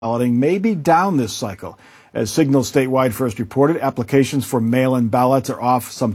balloting may be down this cycle. As Signal Statewide first reported, applications for mail-in ballots are off some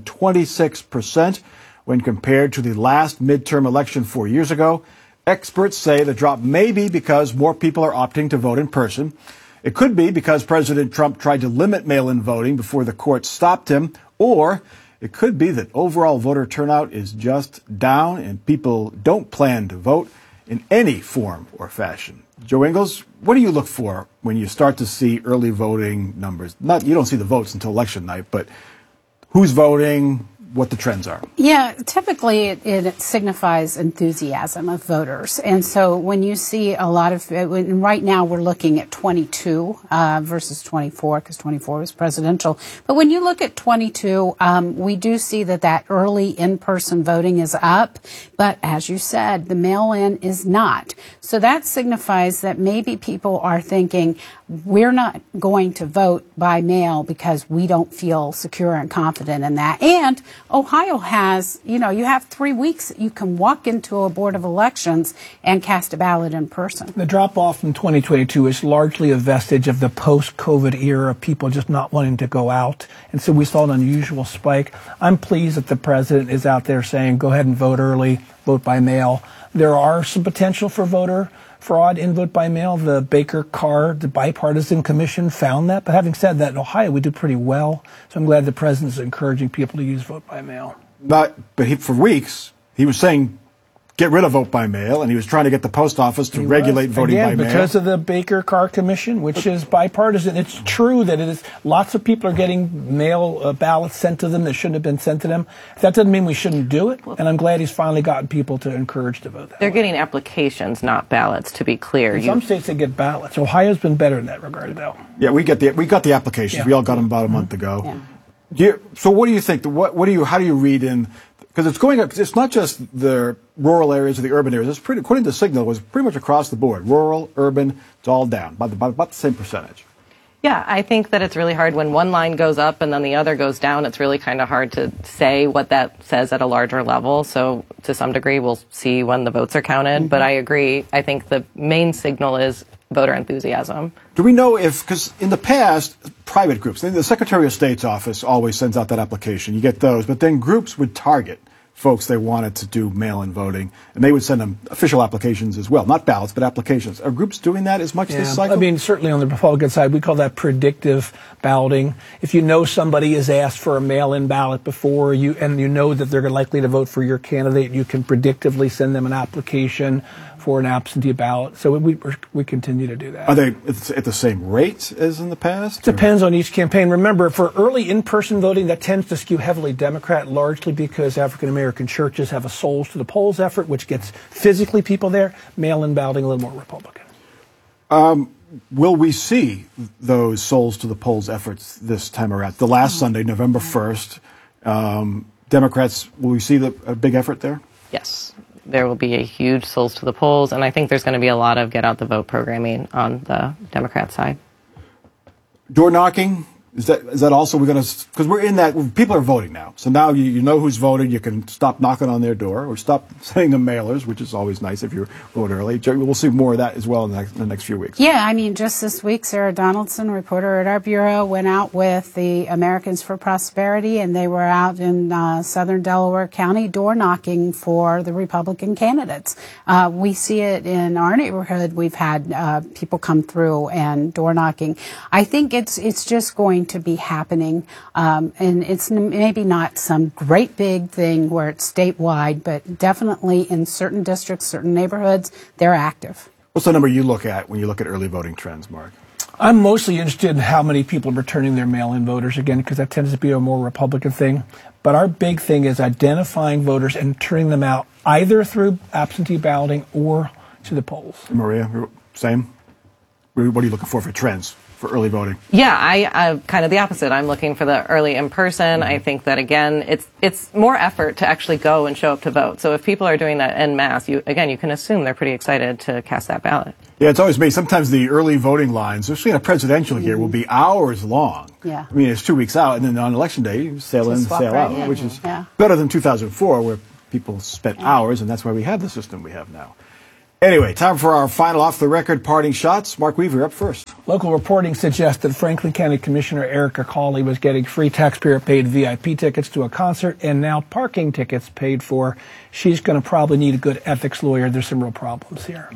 26% when compared to the last midterm election 4 years ago. Experts say the drop may be because more people are opting to vote in person. It could be because President Trump tried to limit mail-in voting before the courts stopped him, or it could be that overall voter turnout is just down and people don't plan to vote in any form or fashion. Joe Ingles, what do you look for when you start to see early voting numbers? You don't see the votes until election night, but who's voting, what the trends are? Yeah, typically it signifies enthusiasm of voters. And so when you see a lot of, right now we're looking at 22 versus 24, because 24 was presidential. But when you look at 22, we do see that early in-person voting is up. But as you said, the mail-in is not. So that signifies that maybe people are thinking, we're not going to vote by mail because we don't feel secure and confident in that. And Ohio has, you have 3 weeks that you can walk into a board of elections and cast a ballot in person. The drop-off in 2022 is largely a vestige of the post-COVID era of people just not wanting to go out. And so we saw an unusual spike. I'm pleased that the president is out there saying, go ahead and vote early, vote by mail. There are some potential for voter fraud in vote by mail. The Baker Card, the bipartisan commission found that. But having said that, in Ohio, we do pretty well. So I'm glad the president is encouraging people to use vote by mail. For weeks, he was saying, get rid of vote by mail, and he was trying to get the post office to regulate voting by mail. Because of the Baker Card Commission, which is bipartisan. It's true that it is. Lots of people are getting mail ballots sent to them that shouldn't have been sent to them. That doesn't mean we shouldn't do it, and I'm glad he's finally gotten people to encourage to vote that They're way. getting applications, not ballots, to be clear. In some states, they get ballots. Ohio's been better in that regard, though. Yeah, we got the applications. Yeah. We all got them about a month ago. Yeah. So what do you think? How do you read in? Because it's going up. It's not just the rural areas or the urban areas. It's according to Signal, it was pretty much across the board. Rural, urban, it's all down by about the same percentage. Yeah, I think that it's really hard when one line goes up and then the other goes down. It's really kind of hard to say what that says at a larger level. So to some degree, we'll see when the votes are counted. Mm-hmm. But I agree. I think the main signal is voter enthusiasm. Do we know because in the past, private groups, the Secretary of State's office always sends out that application. You get those, but then groups would target folks they wanted to do mail-in voting, and they would send them official applications as well. Not ballots, but applications. Are groups doing that as much this cycle? I mean, certainly on the Republican side, we call that predictive balloting. If you know somebody has asked for a mail-in ballot before, and you know that they're likely to vote for your candidate, you can predictively send them an application for an absentee ballot. So we continue to do that. Are they at the same rate as in the past? Depends on each campaign. Remember, for early in-person voting, that tends to skew heavily Democrat, largely because African-American churches have a Souls to the Polls effort, which gets physically people there. Mail-in balloting a little more Republican. Will we see those Souls to the Polls efforts this time around? The last Sunday, November 1st, Democrats, will we see a big effort there? Yes. There will be a huge Souls to the Polls, and I think there's going to be a lot of get-out-the-vote programming on the Democrat side. Door knocking, is that also we're going to, because we're in that, people are voting now. So now you know who's voted. You can stop knocking on their door or stop sending them mailers, which is always nice if you vote early. We'll see more of that as well in the next few weeks. Yeah, I mean, just this week, Sarah Donaldson, reporter at our bureau, went out with the Americans for Prosperity, and they were out in southern Delaware County door knocking for the Republican candidates. We see it in our neighborhood. We've had people come through and door knocking. I think it's just going to be happening, and it's maybe not some great big thing where it's statewide, but definitely in certain districts, certain neighborhoods, they're active. What's the number you look at when you look at early voting trends, Mark? I'm mostly interested in how many people are returning their mail-in voters again, because that tends to be a more Republican thing. But our big thing is identifying voters and turning them out either through absentee balloting or to the polls. Maria, same? What are you looking for trends for early voting? Yeah, I kind of the opposite. I'm looking for the early in person. I think that, again, it's more effort to actually go and show up to vote. So if people are doing that en masse, you can assume they're pretty excited to cast that ballot. Yeah, it's always me. Sometimes the early voting lines, especially in a presidential year, will be hours long. Yeah. I mean, it's 2 weeks out, and then on election day, you sail in, sail out, which is better than 2004, where people spent hours, and that's why we have the system we have now. Anyway, time for our final off-the-record parting shots. Mark Weaver, up first. Local reporting suggests that Franklin County Commissioner Erica Cawley was getting free taxpayer-paid VIP tickets to a concert and now parking tickets paid for. She's going to probably need a good ethics lawyer. There's some real problems here.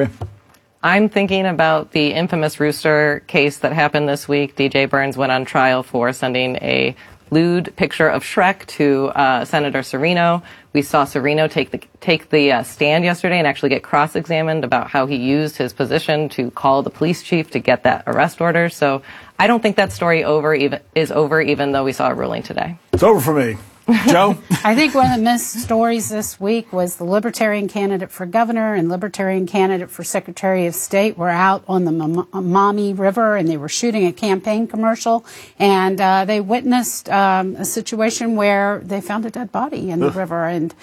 I'm thinking about the infamous Rooster case that happened this week. DJ Burns went on trial for sending a lewd picture of Shrek to Senator Serino. We saw Serino take the stand yesterday and actually get cross-examined about how he used his position to call the police chief to get that arrest order. So I don't think that story is over, even though we saw a ruling today. It's over for me. Joe? I think one of the missed stories this week was the Libertarian candidate for governor and Libertarian candidate for Secretary of State were out on the Maumee River, and they were shooting a campaign commercial, and they witnessed a situation where they found a dead body in the river. And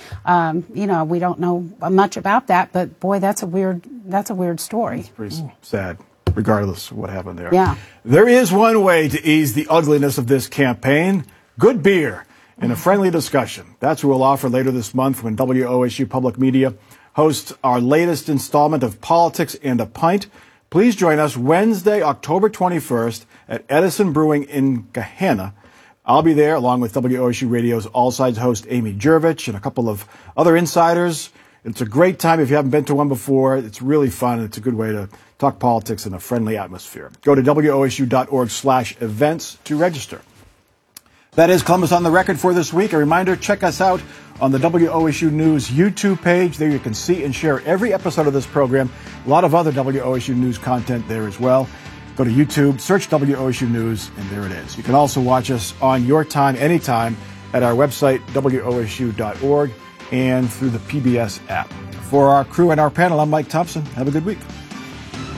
we don't know much about that, but boy, that's a weird story. It's pretty sad, regardless of what happened there. Yeah. There is one way to ease the ugliness of this campaign: good beer and a friendly discussion. That's what we'll offer later this month when WOSU Public Media hosts our latest installment of Politics and a Pint. Please join us Wednesday, October 21st at Edison Brewing in Gahanna. I'll be there along with WOSU Radio's All Sides host Amy Jervich and a couple of other insiders. It's a great time if you haven't been to one before. It's really fun. It's a good way to talk politics in a friendly atmosphere. Go to wosu.org/events to register. That is Columbus on the Record for this week. A reminder, check us out on the WOSU News YouTube page. There you can see and share every episode of this program. A lot of other WOSU News content there as well. Go to YouTube, search WOSU News, and there it is. You can also watch us on your time, anytime, at our website, wosu.org, and through the PBS app. For our crew and our panel, I'm Mike Thompson. Have a good week.